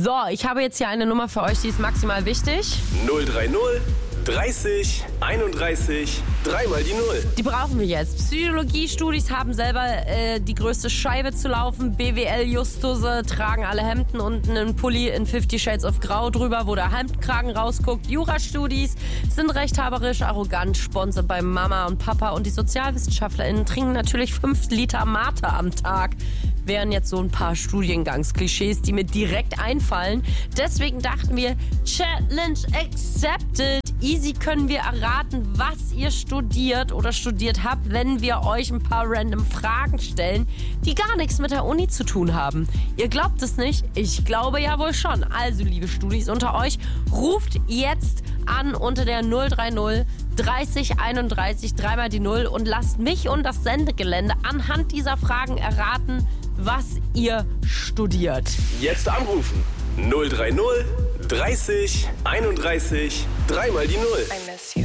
So, ich habe jetzt hier eine Nummer für euch, die ist maximal wichtig. 030 30 31 3 mal die 0. Die brauchen wir jetzt. Psychologiestudis haben selber die größte Scheibe zu laufen. BWL-Justusse tragen alle Hemden und einen Pulli in 50 Shades of Grau drüber, wo der Hemdkragen rausguckt. Jurastudis sind rechthaberisch, arrogant, Sponsor bei Mama und Papa. Und die SozialwissenschaftlerInnen trinken natürlich 5 Liter Mate am Tag. Wären jetzt so ein paar Studiengangsklischees, die mir direkt einfallen. Deswegen dachten wir, Challenge accepted. Easy können wir erraten, was ihr studiert oder studiert habt, wenn wir euch ein paar random Fragen stellen, die gar nichts mit der Uni zu tun haben. Ihr glaubt es nicht? Ich glaube ja wohl schon. Also, liebe Studis unter euch, ruft jetzt an unter der 030 30 31 3 mal die 0 und lasst mich und das Sendegelände anhand dieser Fragen erraten, was ihr studiert. Jetzt anrufen. 030 30 31 3 mal die 0. I miss you.